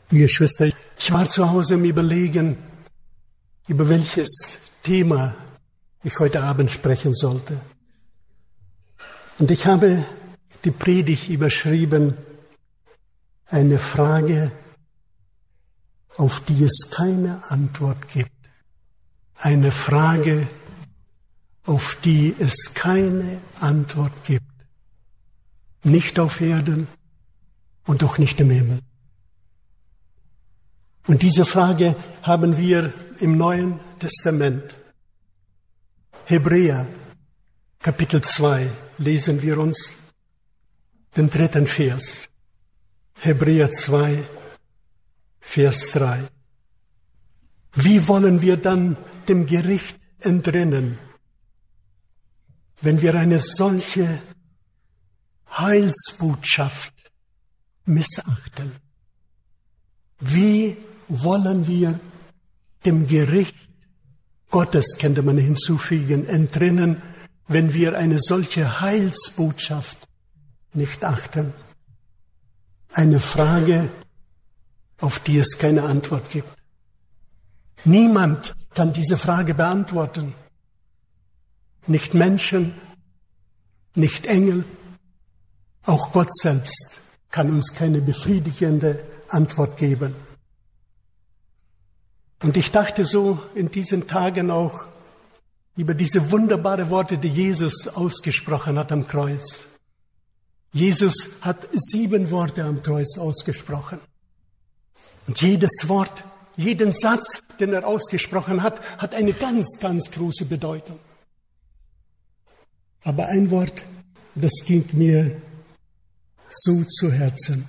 Liebe Schwester, ich war zu Hause im Überlegen, über welches Thema ich heute Abend sprechen sollte. Und ich habe die Predigt überschrieben, eine Frage, auf die es keine Antwort gibt. Eine Frage, auf die es keine Antwort gibt. Nicht auf Erden und auch nicht im Himmel. Und diese Frage haben wir im Neuen Testament. Hebräer, Kapitel 2, lesen wir uns den 3. Vers. Hebräer 2, Vers 3. Wie wollen wir dann dem Gericht entrinnen, wenn wir eine solche Heilsbotschaft missachten? Wie wollen wir dem Gericht Gottes, könnte man hinzufügen, entrinnen, wenn wir eine solche Heilsbotschaft nicht achten? Eine Frage, auf die es keine Antwort gibt. Niemand kann diese Frage beantworten. Nicht Menschen, nicht Engel, auch Gott selbst kann uns keine befriedigende Antwort geben. Und ich dachte so in diesen Tagen auch über diese wunderbaren Worte, die Jesus ausgesprochen hat am Kreuz. Jesus hat 7 Worte am Kreuz ausgesprochen. Und jedes Wort, jeden Satz, den er ausgesprochen hat, hat eine ganz, ganz große Bedeutung. Aber ein Wort, das ging mir so zu Herzen.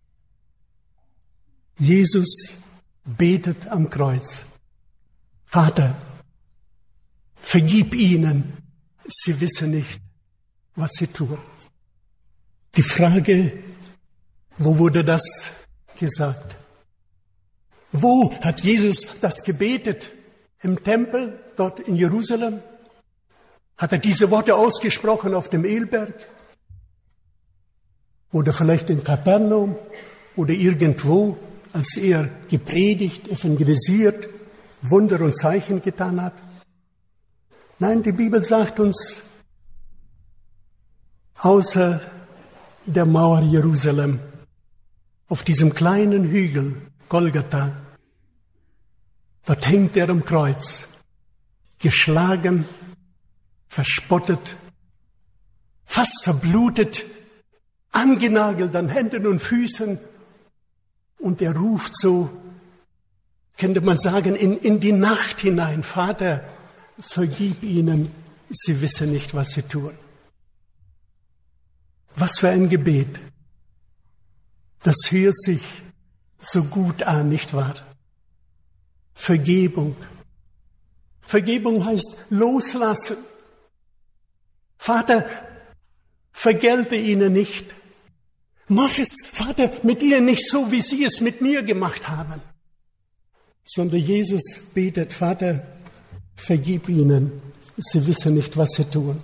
Jesus betet am Kreuz: Vater, vergib ihnen, sie wissen nicht, was sie tun. Die Frage, wo wurde das gesagt? Wo hat Jesus das gebetet? Im Tempel, dort in Jerusalem? Hat er diese Worte ausgesprochen auf dem Ölberg? Oder vielleicht in Kapernaum? Oder irgendwo, als er gepredigt, evangelisiert, Wunder und Zeichen getan hat? Nein, die Bibel sagt uns, außer der Mauer Jerusalem, auf diesem kleinen Hügel Golgatha, dort hängt er am Kreuz, geschlagen, verspottet, fast verblutet, angenagelt an Händen und Füßen. Und er ruft so, könnte man sagen, in die Nacht hinein: Vater, vergib ihnen, sie wissen nicht, was sie tun. Was für ein Gebet. Das hört sich so gut an, nicht wahr? Vergebung. Vergebung heißt loslassen. Vater, vergelte ihnen nicht. Mach es, Vater, mit ihnen nicht so, wie sie es mit mir gemacht haben. Sondern Jesus betet: Vater, vergib ihnen, sie wissen nicht, was sie tun.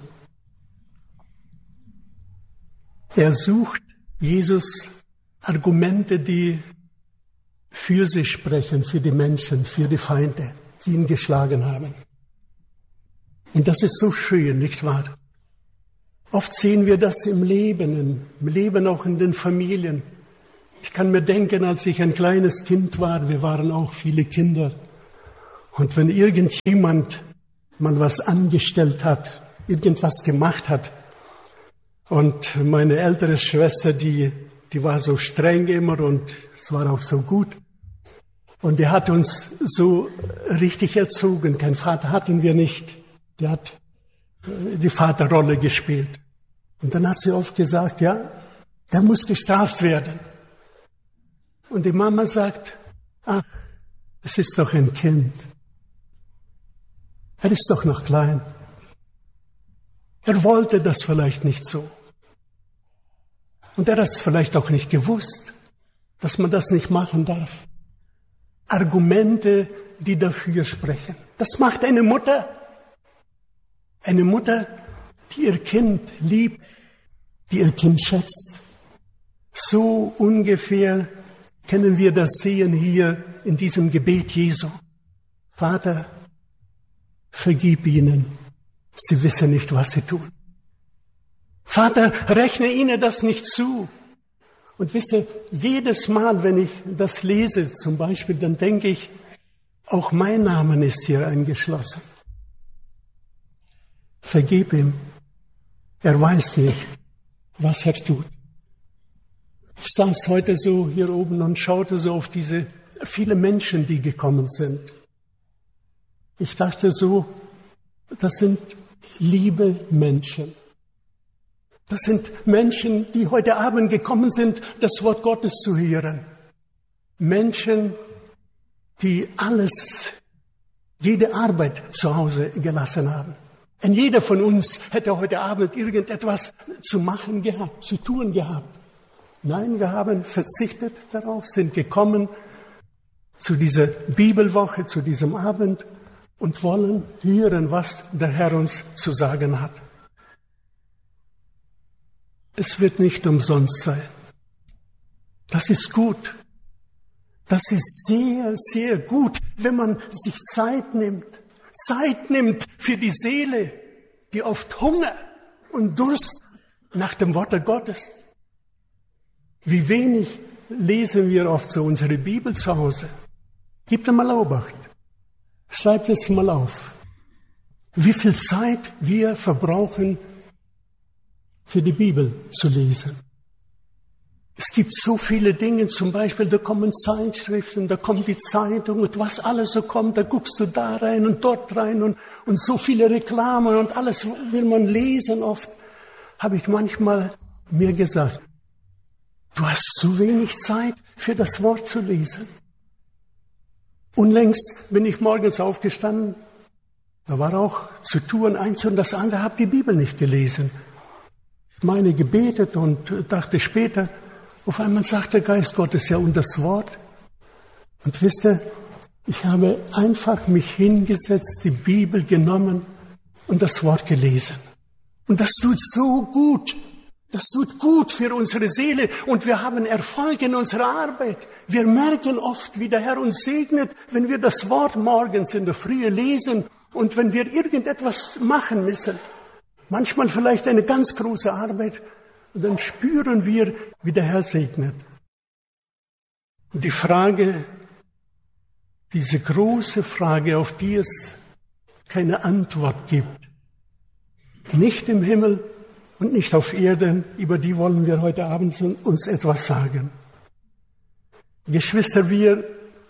Er sucht, Jesus, Argumente, die für sich sprechen, für die Menschen, für die Feinde, die ihn geschlagen haben. Und das ist so schön, nicht wahr? Oft sehen wir das im Leben auch in den Familien. Ich kann mir denken, als ich ein kleines Kind war, wir waren auch viele Kinder. Und wenn irgendjemand mal was angestellt hat, irgendwas gemacht hat, und meine ältere Schwester, die war so streng immer und es war auch so gut. Und die hat uns so richtig erzogen. Keinen Vater hatten wir nicht. Der hat die Vaterrolle gespielt. Und dann hat sie oft gesagt: ja, der muss gestraft werden. Und die Mama sagt: ach, es ist doch ein Kind. Er ist doch noch klein. Er wollte das vielleicht nicht so. Und er hat es vielleicht auch nicht gewusst, dass man das nicht machen darf. Argumente, die dafür sprechen. Das macht eine Mutter. Eine Mutter, die ihr Kind liebt, die ihr Kind schätzt. So ungefähr können wir das sehen hier in diesem Gebet Jesu. Vater, vergib ihnen, sie wissen nicht, was sie tun. Vater, rechne ihnen das nicht zu. Und wisse, jedes Mal, wenn ich das lese zum Beispiel, dann denke ich, auch mein Name ist hier eingeschlossen. Vergib ihm. Er weiß nicht, was er tut. Ich saß heute so hier oben und schaute so auf diese vielen Menschen, die gekommen sind. Ich dachte so, das sind liebe Menschen. Das sind Menschen, die heute Abend gekommen sind, das Wort Gottes zu hören. Menschen, die alles, jede Arbeit zu Hause gelassen haben. Und jeder von uns hätte heute Abend irgendetwas zu machen gehabt, zu tun gehabt. Nein, wir haben verzichtet darauf, sind gekommen zu dieser Bibelwoche, zu diesem Abend und wollen hören, was der Herr uns zu sagen hat. Es wird nicht umsonst sein. Das ist gut. Das ist sehr, sehr gut, wenn man sich Zeit nimmt. Zeit nimmt für die Seele, die oft Hunger und Durst nach dem Worte Gottes. Wie wenig lesen wir oft so unsere Bibel zu Hause. Gebt mal Obacht. Schreibt es mal auf. Wie viel Zeit wir verbrauchen, für die Bibel zu lesen. Es gibt so viele Dinge, zum Beispiel, da kommen Zeitschriften, da kommt die Zeitung und was alles so kommt, da guckst du da rein und dort rein und so viele Reklamen und alles will man lesen. Oft habe ich manchmal mir gesagt, du hast zu wenig Zeit für das Wort zu lesen. Unlängst bin ich morgens aufgestanden, da war auch zu tun eins und das andere, habe die Bibel nicht gelesen. Ich meine gebetet und dachte später, auf einmal sagt der Geist Gottes ja und das Wort. Und wisst ihr, ich habe einfach mich hingesetzt, die Bibel genommen und das Wort gelesen. Und das tut so gut. Das tut gut für unsere Seele und wir haben Erfolg in unserer Arbeit. Wir merken oft, wie der Herr uns segnet, wenn wir das Wort morgens in der Frühe lesen und wenn wir irgendetwas machen müssen. Manchmal vielleicht eine ganz große Arbeit und dann spüren wir, wie der Herr segnet. Und die Frage, diese große Frage, auf die es keine Antwort gibt, nicht im Himmel und nicht auf Erden, über die wollen wir heute Abend uns etwas sagen. Geschwister, wir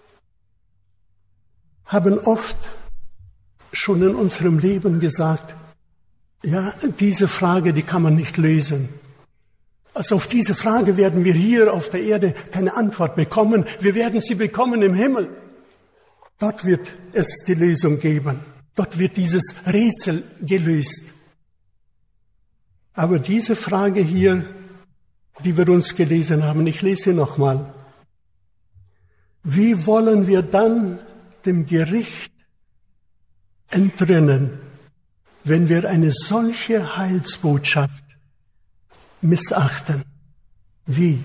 haben oft schon in unserem Leben gesagt, ja, diese Frage, die kann man nicht lösen. Also auf diese Frage werden wir hier auf der Erde keine Antwort bekommen. Wir werden sie bekommen im Himmel. Dort wird es die Lösung geben. Dort wird dieses Rätsel gelöst. Aber diese Frage hier, die wir uns gelesen haben, ich lese sie nochmal. Wie wollen wir dann dem Gericht entrinnen, wenn wir eine solche Heilsbotschaft missachten? Wie?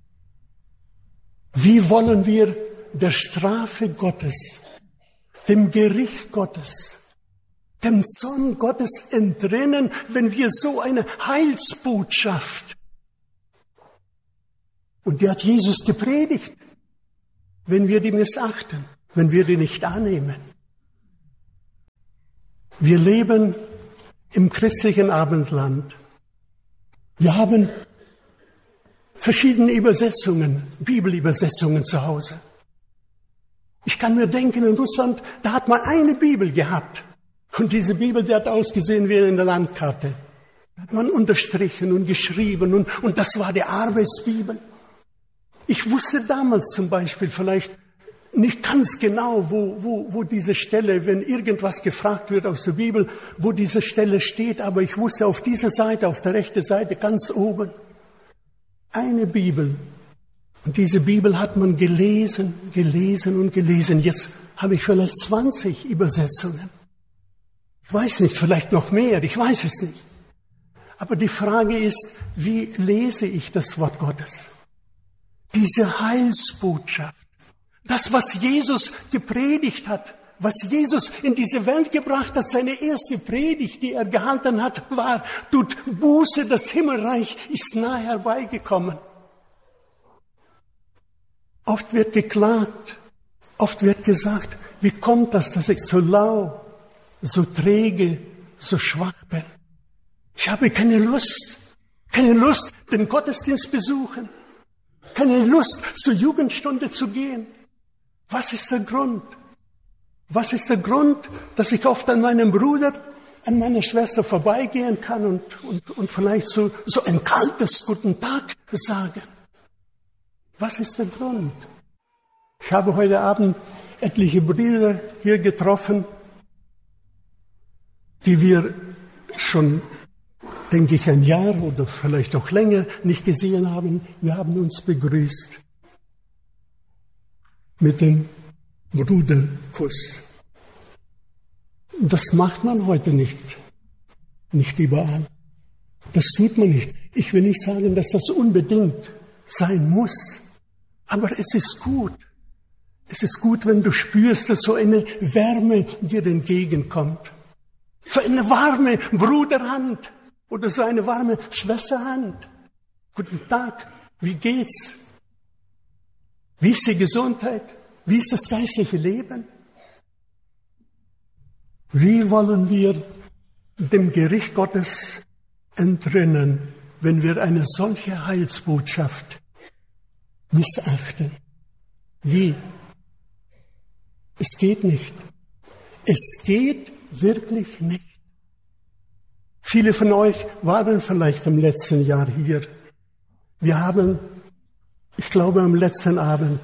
Wie wollen wir der Strafe Gottes, dem Gericht Gottes, dem Zorn Gottes entrinnen, wenn wir so eine Heilsbotschaft, und die hat Jesus gepredigt, wenn wir die missachten, wenn wir die nicht annehmen? Wir leben im christlichen Abendland. Wir haben verschiedene Übersetzungen, Bibelübersetzungen zu Hause. Ich kann mir denken, in Russland, da hat man eine Bibel gehabt. Und diese Bibel, die hat ausgesehen wie in der Landkarte. Da hat man unterstrichen und geschrieben und das war die Arbeitsbibel. Ich wusste damals zum Beispiel vielleicht nicht ganz genau, wo diese Stelle, wenn irgendwas gefragt wird aus der Bibel, wo diese Stelle steht, aber ich wusste auf dieser Seite, auf der rechten Seite, ganz oben, eine Bibel. Und diese Bibel hat man gelesen. Jetzt habe ich vielleicht 20 Übersetzungen. Ich weiß nicht, vielleicht noch mehr, ich weiß es nicht. Aber die Frage ist, wie lese ich das Wort Gottes? Diese Heilsbotschaft, das, was Jesus gepredigt hat, was Jesus in diese Welt gebracht hat, seine erste Predigt, die er gehalten hat, war: Tut Buße, das Himmelreich ist nahe herbeigekommen. Oft wird geklagt, oft wird gesagt: Wie kommt das, dass ich so lau, so träge, so schwach bin? Ich habe keine Lust, den Gottesdienst besuchen, keine Lust, zur Jugendstunde zu gehen. Was ist der Grund? Was ist der Grund, dass ich oft an meinem Bruder, an meiner Schwester vorbeigehen kann und vielleicht so ein kaltes Guten Tag sage? Was ist der Grund? Ich habe heute Abend etliche Brüder hier getroffen, die wir schon, denke ich, ein Jahr oder vielleicht auch länger nicht gesehen haben. Wir haben uns begrüßt mit dem Bruderkuss. Das macht man heute nicht überall. Das tut man nicht. Ich will nicht sagen, dass das unbedingt sein muss, aber es ist gut. Es ist gut, wenn du spürst, dass so eine Wärme dir entgegenkommt. So eine warme Bruderhand oder so eine warme Schwesterhand. Guten Tag, wie geht's? Wie ist die Gesundheit? Wie ist das geistliche Leben? Wie wollen wir dem Gericht Gottes entrinnen, wenn wir eine solche Heilsbotschaft missachten? Wie? Es geht nicht. Es geht wirklich nicht. Viele von euch waren vielleicht im letzten Jahr hier. Wir haben, ich glaube, am letzten Abend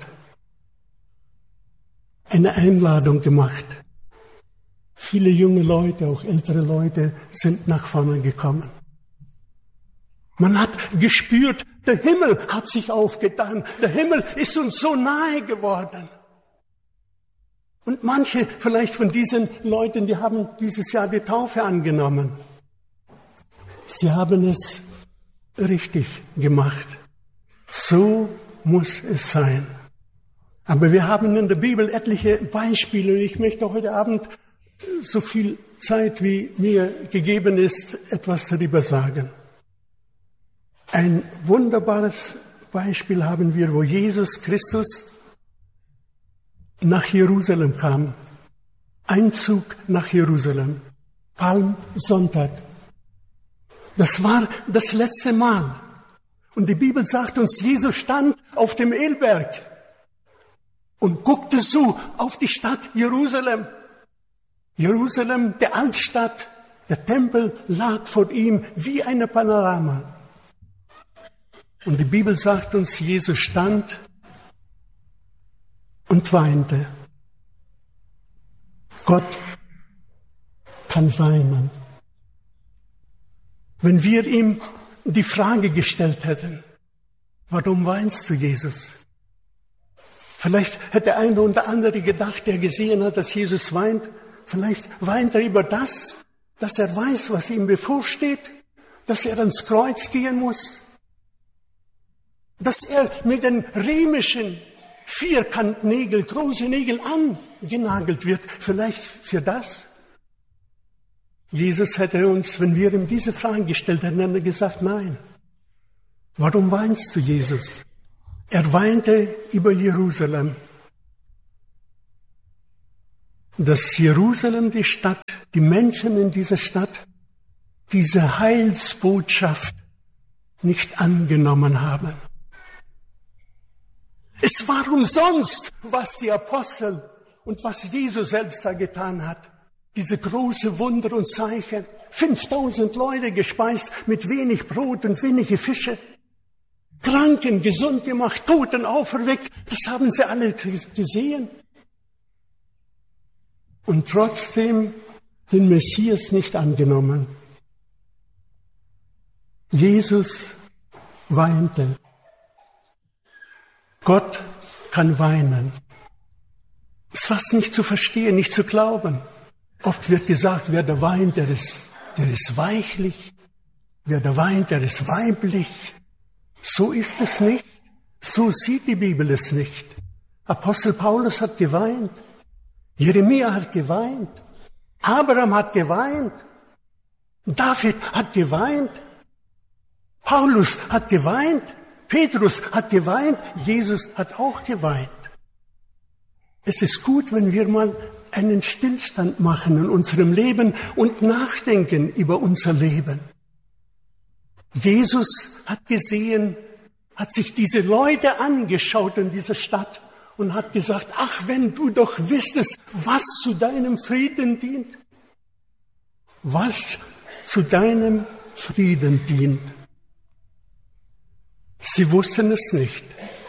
eine Einladung gemacht. Viele junge Leute, auch ältere Leute, sind nach vorne gekommen. Man hat gespürt, der Himmel hat sich aufgetan. Der Himmel ist uns so nahe geworden. Und manche vielleicht von diesen Leuten, die haben dieses Jahr die Taufe angenommen. Sie haben es richtig gemacht. So muss es sein. Aber wir haben in der Bibel etliche Beispiele. Und ich möchte heute Abend so viel Zeit, wie mir gegeben ist, etwas darüber sagen. Ein wunderbares Beispiel haben wir, wo Jesus Christus nach Jerusalem kam. Einzug nach Jerusalem. Palmsonntag. Das war das letzte Mal. Und die Bibel sagt uns, Jesus stand auf dem Ölberg und guckte so auf die Stadt Jerusalem. Jerusalem, der Altstadt, der Tempel lag vor ihm wie eine Panorama. Und die Bibel sagt uns, Jesus stand und weinte. Gott kann weinen. Wenn wir ihm die Frage gestellt hätten, warum weinst du, Jesus? Vielleicht hätte der eine oder andere gedacht, der gesehen hat, dass Jesus weint, vielleicht weint er über das, dass er weiß, was ihm bevorsteht, dass er ans Kreuz gehen muss, dass er mit den römischen Vierkantnägeln, große Nägel angenagelt wird. Vielleicht für das. Jesus hätte uns, wenn wir ihm diese Fragen gestellt hätten, hätte er gesagt, nein. Warum weinst du, Jesus? Er weinte über Jerusalem. Dass Jerusalem, die Stadt, die Menschen in dieser Stadt, diese Heilsbotschaft nicht angenommen haben. Es war umsonst, was die Apostel und was Jesus selbst da getan hat. Diese große Wunder und Zeichen. 5000 Leute gespeist mit wenig Brot und wenige Fische. Kranken gesund gemacht, Toten auferweckt. Das haben sie alle gesehen. Und trotzdem den Messias nicht angenommen. Jesus weinte. Gott kann weinen. Ist fast nicht zu verstehen, nicht zu glauben. Oft wird gesagt, wer da weint, der ist weichlich. Wer da weint, der ist weiblich. So ist es nicht. So sieht die Bibel es nicht. Apostel Paulus hat geweint. Jeremia hat geweint. Abraham hat geweint. David hat geweint. Paulus hat geweint. Petrus hat geweint. Jesus hat auch geweint. Es ist gut, wenn wir mal einen Stillstand machen in unserem Leben und nachdenken über unser Leben. Jesus hat gesehen, hat sich diese Leute angeschaut in dieser Stadt und hat gesagt, ach, wenn du doch wüsstest, was zu deinem Frieden dient. Was zu deinem Frieden dient. Sie wussten es nicht.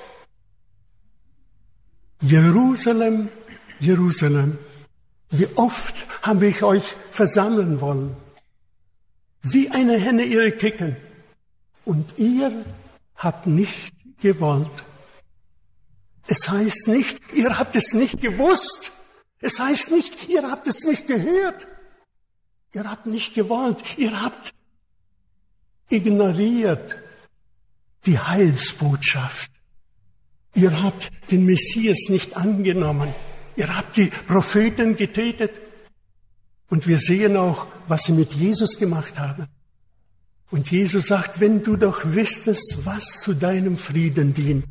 Jerusalem, Jerusalem, wie oft habe ich euch versammeln wollen, wie eine Henne ihre Küken, und ihr habt nicht gewollt. Es heißt nicht, ihr habt es nicht gewusst. Es heißt nicht, ihr habt es nicht gehört. Ihr habt nicht gewollt. Ihr habt ignoriert die Heilsbotschaft. Ihr habt den Messias nicht angenommen. Ihr habt die Propheten getötet. Und wir sehen auch, was sie mit Jesus gemacht haben. Und Jesus sagt, wenn du doch wüsstest, was zu deinem Frieden dient.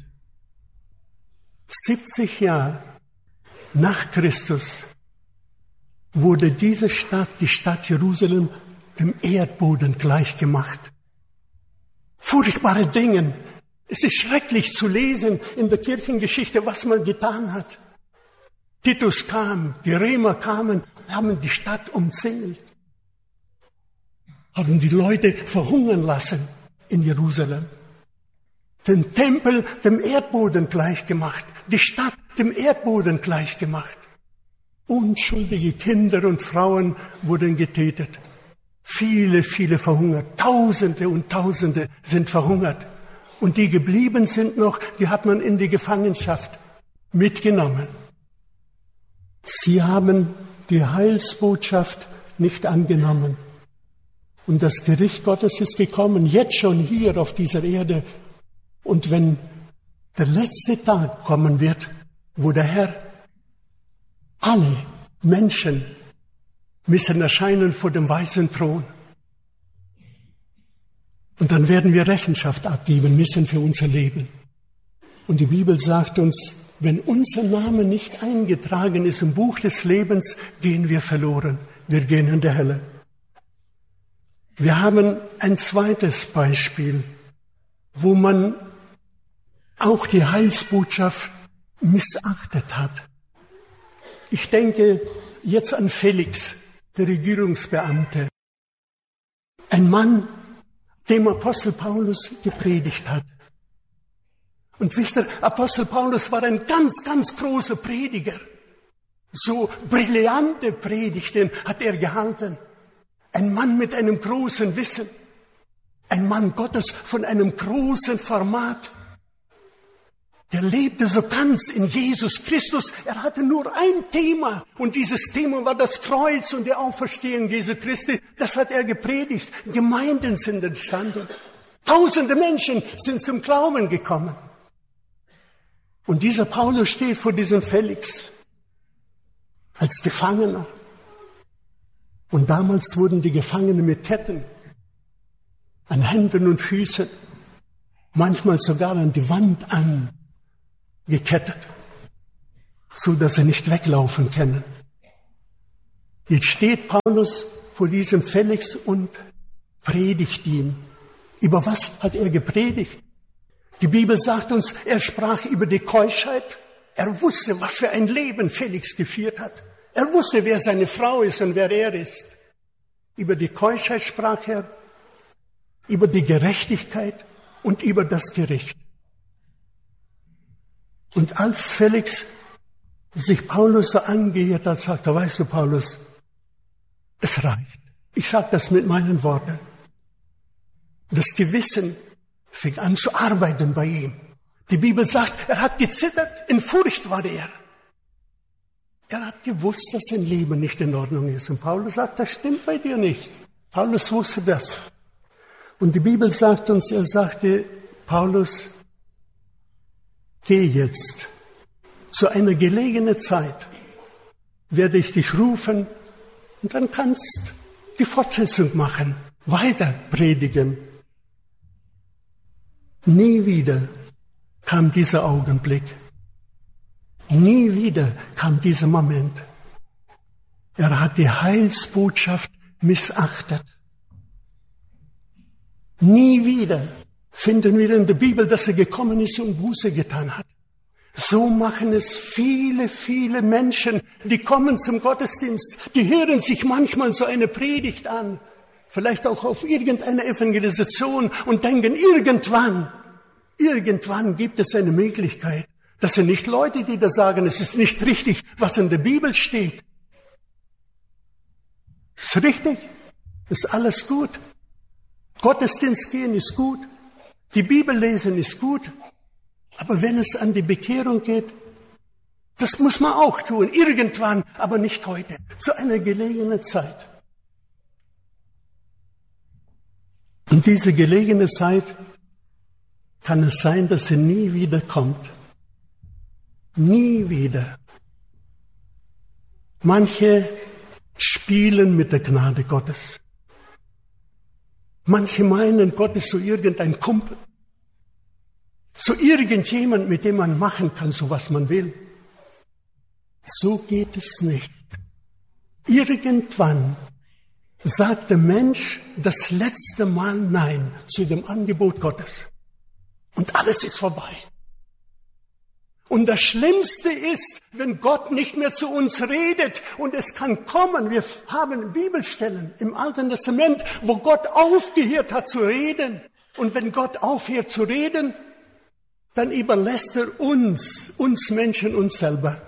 70 Jahre nach Christus wurde diese Stadt, die Stadt Jerusalem, dem Erdboden gleichgemacht. Furchtbare Dinge. Es ist schrecklich zu lesen in der Kirchengeschichte, was man getan hat. Titus kam, die Römer kamen, haben die Stadt umzingelt, haben die Leute verhungern lassen in Jerusalem. Den Tempel dem Erdboden gleichgemacht, die Stadt dem Erdboden gleichgemacht. Unschuldige Kinder und Frauen wurden getötet. Viele, viele verhungert. Tausende und Tausende sind verhungert. Und die geblieben sind noch, die hat man in die Gefangenschaft mitgenommen. Sie haben die Heilsbotschaft nicht angenommen. Und das Gericht Gottes ist gekommen, jetzt schon hier auf dieser Erde. Und wenn der letzte Tag kommen wird, wo der Herr alle Menschen müssen erscheinen vor dem weißen Thron. Und dann werden wir Rechenschaft abgeben müssen für unser Leben. Und die Bibel sagt uns, wenn unser Name nicht eingetragen ist im Buch des Lebens, gehen wir verloren. Wir gehen in die Hölle. Wir haben ein zweites Beispiel, wo man auch die Heilsbotschaft missachtet hat. Ich denke jetzt an Felix, der Regierungsbeamte. Ein Mann, dem Apostel Paulus gepredigt hat. Und wisst ihr, Apostel Paulus war ein ganz, ganz großer Prediger. So brillante Predigten hat er gehalten. Ein Mann mit einem großen Wissen. Ein Mann Gottes von einem großen Format. Der lebte so ganz in Jesus Christus. Er hatte nur ein Thema. Und dieses Thema war das Kreuz und die Auferstehung Jesu Christi. Das hat er gepredigt. Gemeinden sind entstanden. Tausende Menschen sind zum Glauben gekommen. Und dieser Paulus steht vor diesem Felix als Gefangener. Und damals wurden die Gefangenen mit Ketten an Händen und Füßen, manchmal sogar an die Wand angekettet, so dass sie nicht weglaufen können. Jetzt steht Paulus vor diesem Felix und predigt ihm. Über was hat er gepredigt? Die Bibel sagt uns, er sprach über die Keuschheit. Er wusste, was für ein Leben Felix geführt hat. Er wusste, wer seine Frau ist und wer er ist. Über die Keuschheit sprach er, über die Gerechtigkeit und über das Gericht. Und als Felix sich Paulus so angehört hat, sagt er, weißt du, Paulus, es reicht. Ich sage das mit meinen Worten. Das Gewissen fing an zu arbeiten bei ihm. Die Bibel sagt, er hat gezittert, in Furcht war er. Er hat gewusst, dass sein Leben nicht in Ordnung ist. Und Paulus sagt, das stimmt bei dir nicht. Paulus wusste das. Und die Bibel sagt uns, er sagte, Paulus, geh jetzt. Zu einer gelegenen Zeit werde ich dich rufen und dann kannst die Fortsetzung machen, weiter predigen. Nie wieder kam dieser Augenblick. Nie wieder kam dieser Moment. Er hat die Heilsbotschaft missachtet. Nie wieder finden wir in der Bibel, dass er gekommen ist und Buße getan hat. So machen es viele, viele Menschen, die kommen zum Gottesdienst, die hören sich manchmal so eine Predigt an, vielleicht auch auf irgendeine Evangelisation und denken, irgendwann gibt es eine Möglichkeit. Das sind nicht Leute, die da sagen, es ist nicht richtig, was in der Bibel steht. Ist richtig, ist alles gut. Gottesdienst gehen ist gut, die Bibel lesen ist gut, aber wenn es an die Bekehrung geht, das muss man auch tun, irgendwann, aber nicht heute, zu einer gelegenen Zeit. Und diese gelegene Zeit kann es sein, dass sie nie wieder kommt. Nie wieder. Manche spielen mit der Gnade Gottes. Manche meinen, Gott ist so irgendein Kumpel. So irgendjemand, mit dem man machen kann, so was man will. So geht es nicht. Irgendwann sagt der Mensch das letzte Mal Nein zu dem Angebot Gottes. Und alles ist vorbei. Und das Schlimmste ist, wenn Gott nicht mehr zu uns redet. Und es kann kommen, wir haben Bibelstellen im Alten Testament, wo Gott aufgehört hat zu reden. Und wenn Gott aufhört zu reden, dann überlässt er uns Menschen, uns selber.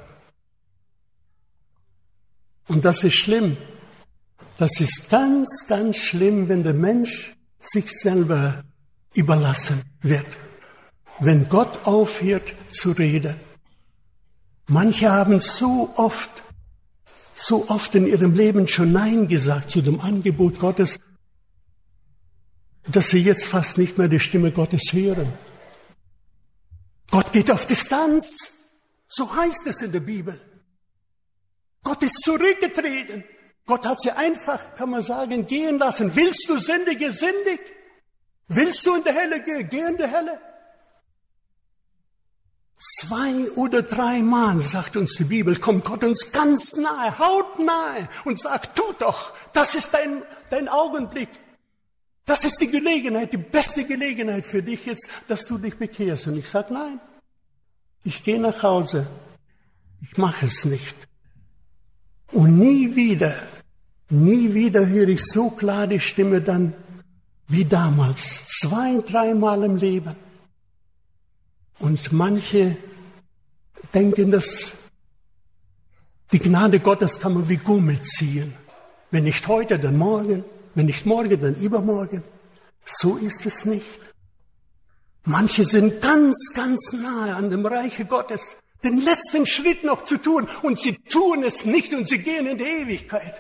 Und das ist schlimm. Das ist ganz, ganz schlimm, wenn der Mensch sich selber überlassen wird. Wenn Gott aufhört zu reden. Manche haben so oft in ihrem Leben schon Nein gesagt zu dem Angebot Gottes, dass sie jetzt fast nicht mehr die Stimme Gottes hören. Gott geht auf Distanz. So heißt es in der Bibel. Gott ist zurückgetreten. Gott hat sie einfach, kann man sagen, gehen lassen. Willst du sündige, sündig? Willst du in der Hölle gehen? Geh in die Hölle. 2 oder 3 Mal, sagt uns die Bibel, kommt Gott uns ganz nahe, hautnahe und sagt, tu doch, das ist dein Augenblick. Das ist die Gelegenheit, die beste Gelegenheit für dich jetzt, dass du dich bekehrst. Und ich sage, nein, ich gehe nach Hause, ich mache es nicht. Und nie wieder höre ich so klar die Stimme dann wie damals, 2, 3 Mal im Leben. Und manche denken, dass die Gnade Gottes kann man wie Gummi ziehen. Wenn nicht heute, dann morgen. Wenn nicht morgen, dann übermorgen. So ist es nicht. Manche sind ganz, ganz nahe an dem Reiche Gottes, den letzten Schritt noch zu tun. Und sie tun es nicht und sie gehen in die Ewigkeit.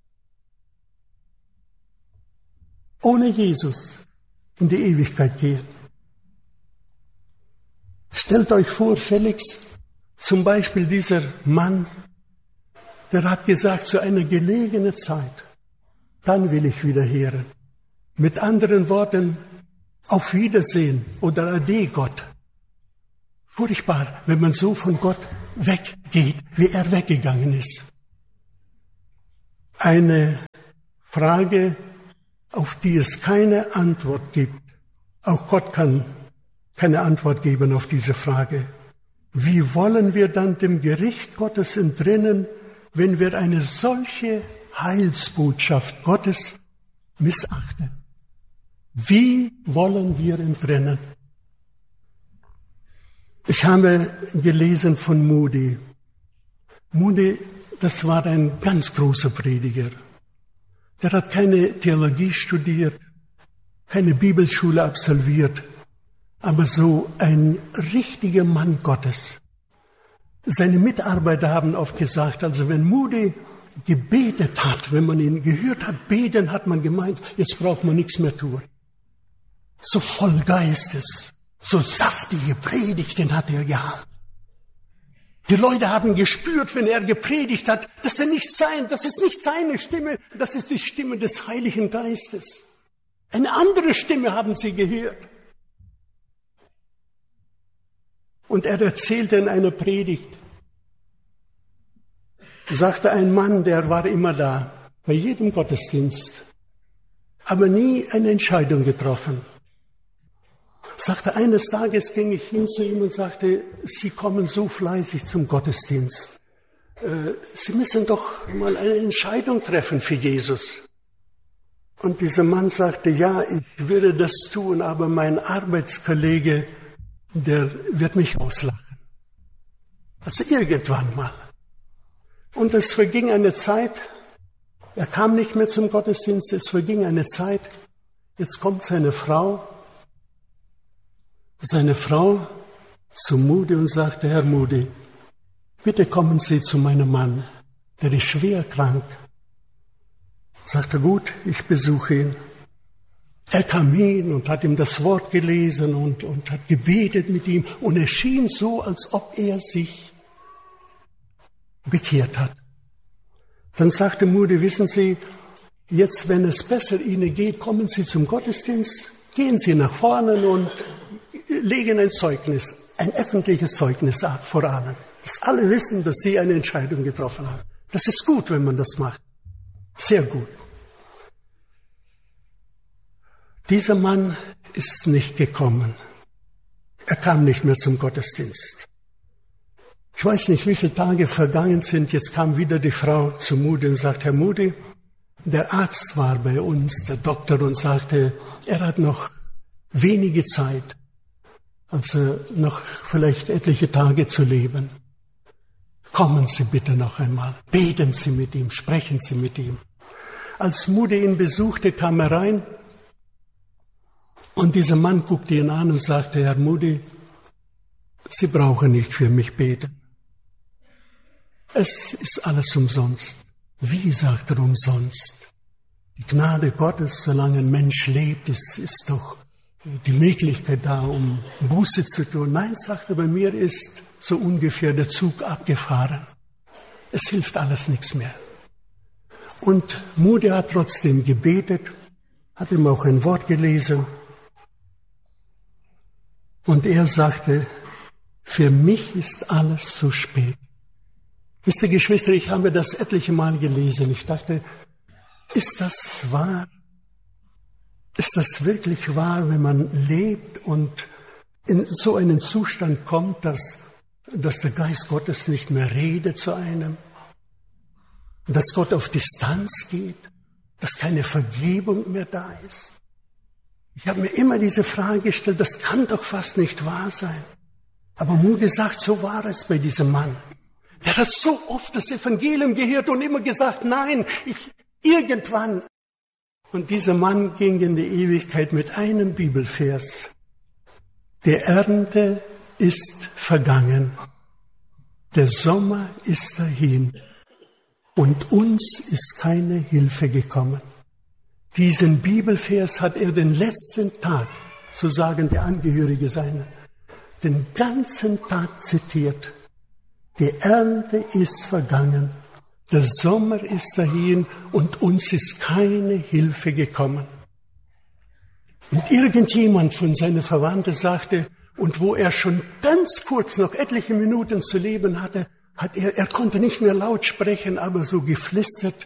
Ohne Jesus in die Ewigkeit gehen. Stellt euch vor, Felix, zum Beispiel dieser Mann, der hat gesagt, zu einer gelegenen Zeit, dann will ich wieder hören. Mit anderen Worten, auf Wiedersehen oder Ade Gott. Furchtbar, wenn man so von Gott weggeht, wie er weggegangen ist. Eine Frage, auf die es keine Antwort gibt. Auch Gott kann keine Antwort geben auf diese Frage. Wie wollen wir dann dem Gericht Gottes entrinnen, wenn wir eine solche Heilsbotschaft Gottes missachten? Wie wollen wir entrinnen? Ich habe gelesen von Moody. Moody, das war ein ganz großer Prediger. Der hat keine Theologie studiert, keine Bibelschule absolviert, aber so ein richtiger Mann Gottes. Seine Mitarbeiter haben oft gesagt, also wenn Moody gebetet hat, wenn man ihn gehört hat, beten, hat man gemeint, jetzt braucht man nichts mehr tun. So voll Geistes, So saftige Predigten hat er gehalten. Die Leute haben gespürt, wenn er gepredigt hat, das ist nicht seine Stimme, das ist die Stimme des Heiligen Geistes. Eine andere Stimme haben sie gehört. Und er erzählte in einer Predigt, sagte ein Mann, der war immer da, bei jedem Gottesdienst, aber nie eine Entscheidung getroffen. Sagte, eines Tages ging ich hin zu ihm und sagte, Sie kommen so fleißig zum Gottesdienst. Sie müssen doch mal eine Entscheidung treffen für Jesus. Und dieser Mann sagte, ja, ich würde das tun, aber mein Arbeitskollege, der wird mich auslachen. Also irgendwann mal. Und es verging eine Zeit, er kam nicht mehr zum Gottesdienst, es verging eine Zeit, jetzt kommt seine Frau zu Moody und sagte, Herr Moody, bitte kommen Sie zu meinem Mann, der ist schwer krank. Sagte, gut, ich besuche ihn. Er kam hin und hat ihm das Wort gelesen und hat gebetet mit ihm. Und es schien so, als ob er sich bekehrt hat. Dann sagte Moody, wissen Sie, jetzt, wenn es besser Ihnen geht, kommen Sie zum Gottesdienst, gehen Sie nach vorne und legen ein Zeugnis, ein öffentliches Zeugnis ab vor allen. Dass alle wissen, dass Sie eine Entscheidung getroffen haben. Das ist gut, wenn man das macht. Sehr gut. Dieser Mann ist nicht gekommen. Er kam nicht mehr zum Gottesdienst. Ich weiß nicht, wie viele Tage vergangen sind. Jetzt kam wieder die Frau zu Moody und sagt, Herr Moody, der Arzt war bei uns, der Doktor, und sagte, er hat noch wenige Zeit, also noch vielleicht etliche Tage zu leben. Kommen Sie bitte noch einmal, beten Sie mit ihm, sprechen Sie mit ihm. Als Moody ihn besuchte, kam er rein und dieser Mann guckte ihn an und sagte, Herr Moody, Sie brauchen nicht für mich beten. Es ist alles umsonst. Wie, sagt er, umsonst? Die Gnade Gottes, solange ein Mensch lebt, ist doch die Möglichkeit da, um Buße zu tun. Nein, sagt er, bei mir ist so ungefähr der Zug abgefahren. Es hilft alles nichts mehr. Und Moody hat trotzdem gebetet, hat ihm auch ein Wort gelesen. Und er sagte, für mich ist alles zu spät. Wisst ihr, Geschwister, ich habe das etliche Mal gelesen. Ich dachte, ist das wahr? Ist das wirklich wahr, wenn man lebt und in so einen Zustand kommt, dass der Geist Gottes nicht mehr redet zu einem? Dass Gott auf Distanz geht? Dass keine Vergebung mehr da ist? Ich habe mir immer diese Frage gestellt, das kann doch fast nicht wahr sein. Aber Moody sagt, so war es bei diesem Mann. Der hat so oft das Evangelium gehört und immer gesagt, nein, irgendwann. Und dieser Mann ging in die Ewigkeit mit einem Bibelvers. Die Ernte ist vergangen, der Sommer ist dahin und uns ist keine Hilfe gekommen. Diesen Bibelvers hat er den letzten Tag, so sagen die Angehörige seiner, den ganzen Tag zitiert. Die Ernte ist vergangen, der Sommer ist dahin und uns ist keine Hilfe gekommen. Und irgendjemand von seinen Verwandten sagte, und wo er schon ganz kurz noch etliche Minuten zu leben hatte, er konnte nicht mehr laut sprechen, aber so geflüstert,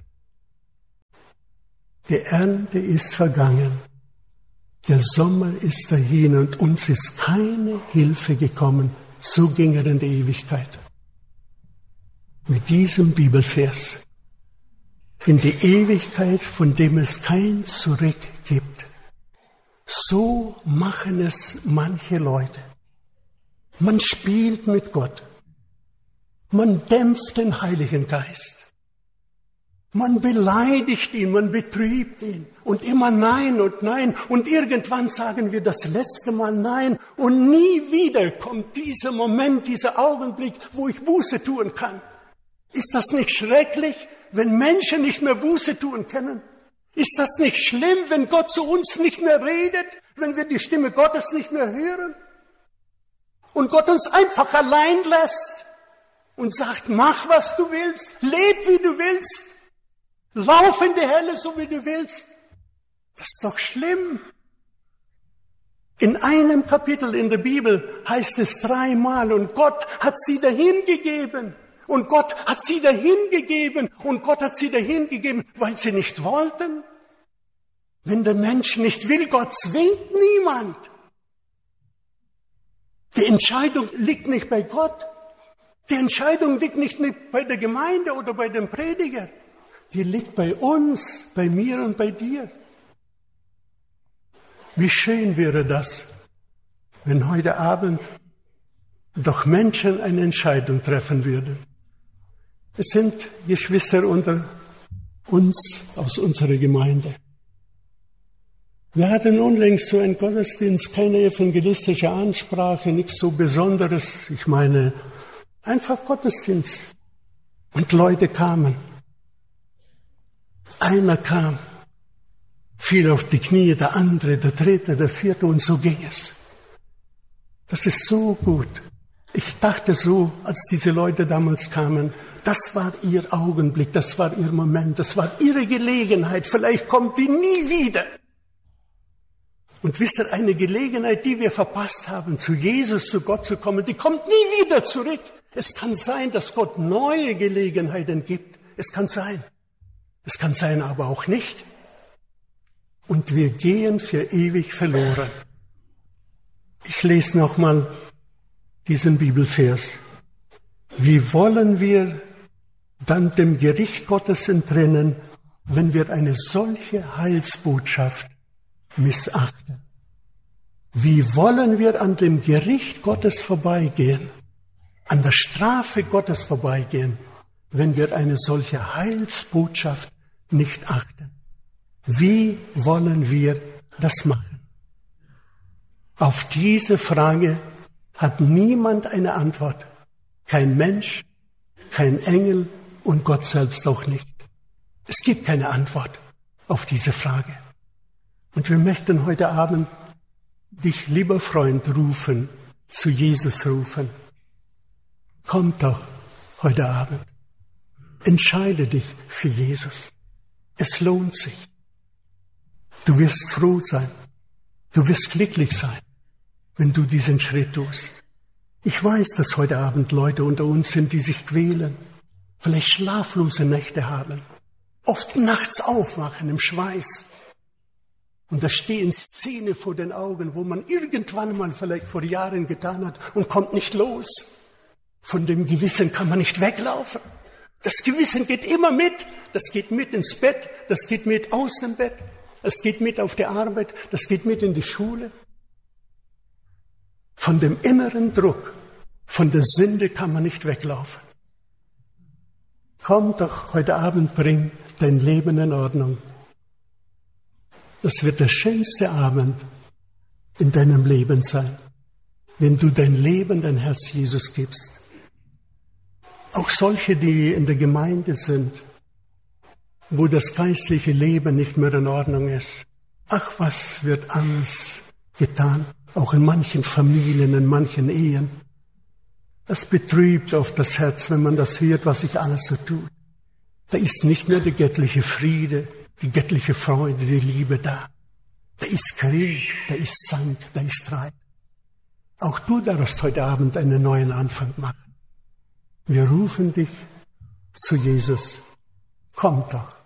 die Ernte ist vergangen, der Sommer ist dahin und uns ist keine Hilfe gekommen. So ging er in die Ewigkeit. Mit diesem Bibelvers. In die Ewigkeit, von dem es kein Zurück gibt. So machen es manche Leute. Man spielt mit Gott. Man dämpft den Heiligen Geist. Man beleidigt ihn, man betrübt ihn. Und immer nein und nein. Und irgendwann sagen wir das letzte Mal nein. Und nie wieder kommt dieser Moment, dieser Augenblick, wo ich Buße tun kann. Ist das nicht schrecklich, wenn Menschen nicht mehr Buße tun können? Ist das nicht schlimm, wenn Gott zu uns nicht mehr redet? Wenn wir die Stimme Gottes nicht mehr hören und Gott uns einfach allein lässt und sagt, mach, was du willst, leb, wie du willst, lauf in die Hölle, so wie du willst. Das ist doch schlimm. In einem Kapitel in der Bibel heißt es 3-mal, und Gott hat sie dahin gegeben. Und Gott hat sie dahin gegeben. Und Gott hat sie dahin gegeben, weil sie nicht wollten. Wenn der Mensch nicht will, Gott zwingt niemand. Die Entscheidung liegt nicht bei Gott. Die Entscheidung liegt nicht bei der Gemeinde oder bei dem Prediger. Die liegt bei uns, bei mir und bei dir. Wie schön wäre das, wenn heute Abend doch Menschen eine Entscheidung treffen würden. Es sind Geschwister unter uns aus unserer Gemeinde. Wir hatten unlängst so einen Gottesdienst, keine evangelistische Ansprache, nichts so Besonderes. Ich meine, einfach Gottesdienst. Und Leute kamen. Einer kam, fiel auf die Knie, der andere, der dritte, der vierte, und so ging es. Das ist so gut. Ich dachte so, als diese Leute damals kamen, das war ihr Augenblick, das war ihr Moment, das war ihre Gelegenheit. Vielleicht kommt die nie wieder. Und wisst ihr, eine Gelegenheit, die wir verpasst haben, zu Jesus, zu Gott zu kommen, die kommt nie wieder zurück. Es kann sein, dass Gott neue Gelegenheiten gibt. Es kann sein. Es kann sein, aber auch nicht. Und wir gehen für ewig verloren. Ich lese nochmal diesen Bibelvers. Wie wollen wir dann dem Gericht Gottes entrinnen, wenn wir eine solche Heilsbotschaft missachten? Wie wollen wir an dem Gericht Gottes vorbeigehen, an der Strafe Gottes vorbeigehen, wenn wir eine solche Heilsbotschaft nicht achten? Wie wollen wir das machen? Auf diese Frage hat niemand eine Antwort. Kein Mensch, kein Engel und Gott selbst auch nicht. Es gibt keine Antwort auf diese Frage. Und wir möchten heute Abend dich, lieber Freund, rufen, zu Jesus rufen. Komm doch heute Abend. Entscheide dich für Jesus. Es lohnt sich. Du wirst froh sein. Du wirst glücklich sein, wenn du diesen Schritt tust. Ich weiß, dass heute Abend Leute unter uns sind, die sich quälen, vielleicht schlaflose Nächte haben, oft nachts aufwachen im Schweiß. Und da stehen Szenen vor den Augen, wo man irgendwann mal vielleicht vor Jahren getan hat und kommt nicht los. Von dem Gewissen kann man nicht weglaufen. Das Gewissen geht immer mit. Das geht mit ins Bett, das geht mit aus dem Bett. Es geht mit auf die Arbeit, das geht mit in die Schule. Von dem inneren Druck, von der Sünde kann man nicht weglaufen. Komm doch heute Abend, bring dein Leben in Ordnung. Das wird der schönste Abend in deinem Leben sein, wenn du dein Leben, dein Herz Jesus gibst. Auch solche, die in der Gemeinde sind, wo das geistliche Leben nicht mehr in Ordnung ist. Ach, was wird alles getan, auch in manchen Familien, in manchen Ehen. Das betrübt oft das Herz, wenn man das hört, was sich alles so tut. Da ist nicht mehr der göttliche Friede, die göttliche Freude, die Liebe da. Da ist Krieg, da ist Zank, da ist Streit. Auch du darfst heute Abend einen neuen Anfang machen. Wir rufen dich zu Jesus. Komm doch.